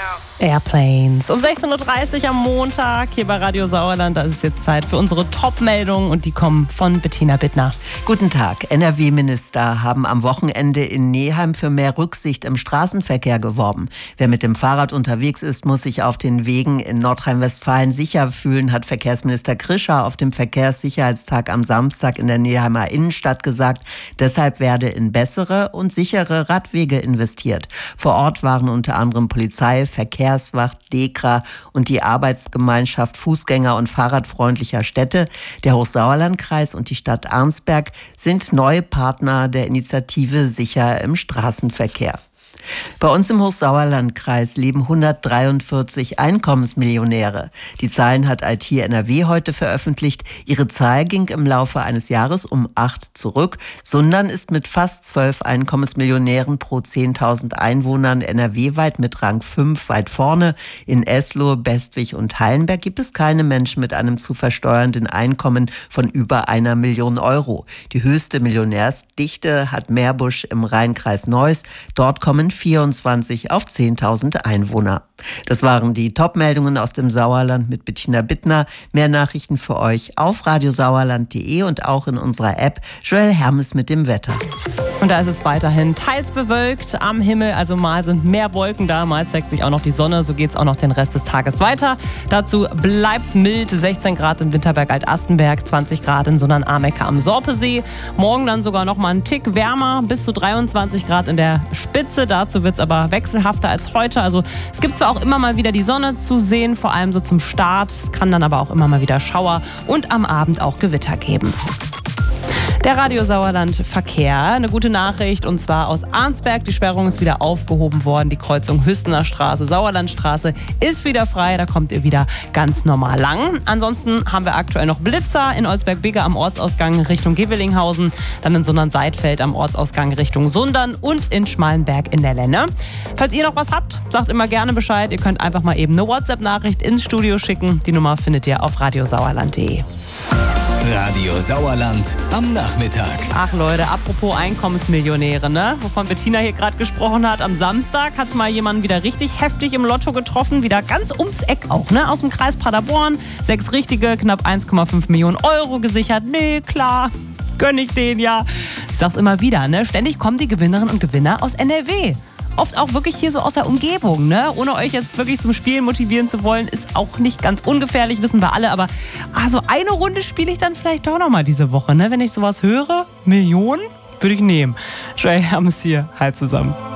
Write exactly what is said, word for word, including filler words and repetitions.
Airplanes. Um sechzehn Uhr dreißig am Montag hier bei Radio Sauerland. Da ist es jetzt Zeit für unsere Top-Meldungen und die kommen von Bettina Bittner. Guten Tag. N R W-Minister haben am Wochenende in Neheim für mehr Rücksicht im Straßenverkehr geworben. Wer mit dem Fahrrad unterwegs ist, muss sich auf den Wegen in Nordrhein-Westfalen sicher fühlen, hat Verkehrsminister Krischer auf dem Verkehrssicherheitstag am Samstag in der Neheimer Innenstadt gesagt. Deshalb werde in bessere und sichere Radwege investiert. Vor Ort waren unter anderem Polizei, Verkehrswacht, DEKRA und die Arbeitsgemeinschaft Fußgänger- und Fahrradfreundlicher Städte. Der Hochsauerlandkreis und die Stadt Arnsberg sind neue Partner der Initiative Sicher im Straßenverkehr. Bei uns im Hochsauerlandkreis leben hundertdreiundvierzig Einkommensmillionäre. Die Zahlen hat I T N R W heute veröffentlicht. Ihre Zahl ging im Laufe eines Jahres um acht zurück. Sundern ist mit fast zwölf Einkommensmillionären pro zehntausend Einwohnern N R W-weit mit Rang fünf weit vorne. In Eslohe, Bestwig und Hallenberg gibt es keine Menschen mit einem zu versteuernden Einkommen von über einer Million Euro. Die höchste Millionärsdichte hat Meerbusch im Rheinkreis Neuss. Dort kommen vierundzwanzig auf zehntausend Einwohner. Das waren die Top-Meldungen aus dem Sauerland mit Bettina Bittner. Mehr Nachrichten für euch auf radiosauerland punkt de und auch in unserer App. Joel Hermes mit dem Wetter. Und da ist es weiterhin teils bewölkt am Himmel, also mal sind mehr Wolken da, mal zeigt sich auch noch die Sonne, so geht es auch noch den Rest des Tages weiter. Dazu bleibt's mild, sechzehn Grad in Winterberg-Alt-Astenberg, zwanzig Grad in Sundern-Amecke am Sorpesee. Morgen dann sogar noch mal einen Tick wärmer, bis zu dreiundzwanzig Grad in der Spitze. Dazu wird es aber wechselhafter als heute. Also es gibt zwar auch immer mal wieder die Sonne zu sehen, vor allem so zum Start. Es kann dann aber auch immer mal wieder Schauer und am Abend auch Gewitter geben. Der Radio Sauerland Verkehr, eine gute Nachricht und zwar aus Arnsberg. Die Sperrung ist wieder aufgehoben worden. Die Kreuzung Hüstener Straße, Sauerlandstraße ist wieder frei. Da kommt ihr wieder ganz normal lang. Ansonsten haben wir aktuell noch Blitzer in Olsberg-Bigge am Ortsausgang Richtung Gevelinghausen, dann in Sundern-Seidfeld am Ortsausgang Richtung Sundern und in Schmalenberg in der Lenne. Falls ihr noch was habt, sagt immer gerne Bescheid. Ihr könnt einfach mal eben eine WhatsApp-Nachricht ins Studio schicken. Die Nummer findet ihr auf radiosauerland punkt de. Radio Sauerland am Nachmittag. Ach Leute, apropos Einkommensmillionäre, ne? Wovon Bettina hier gerade gesprochen hat. Am Samstag hat es mal jemanden wieder richtig heftig im Lotto getroffen. Wieder ganz ums Eck auch, ne? Aus dem Kreis Paderborn. Sechs richtige, knapp eins Komma fünf Millionen Euro gesichert. Nee, klar, gönn ich den ja. Ich sag's immer wieder, ne? Ständig kommen die Gewinnerinnen und Gewinner aus N R W. Oft auch wirklich hier so aus der Umgebung, ne? Ohne euch jetzt wirklich zum Spielen motivieren zu wollen, ist auch nicht ganz ungefährlich, wissen wir alle. Aber also eine Runde spiele ich dann vielleicht doch noch mal diese Woche, ne? Wenn ich sowas höre, Millionen, würde ich nehmen. Joel Hermes hier, halt zusammen.